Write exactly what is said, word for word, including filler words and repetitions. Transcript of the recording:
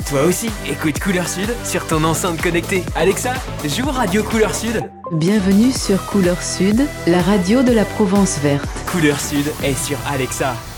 Toi aussi, écoute Couleur Sud sur ton enceinte connectée. Alexa, joue Radio Couleur Sud. Bienvenue sur Couleur Sud, la radio de la Provence verte. Couleur Sud est sur Alexa.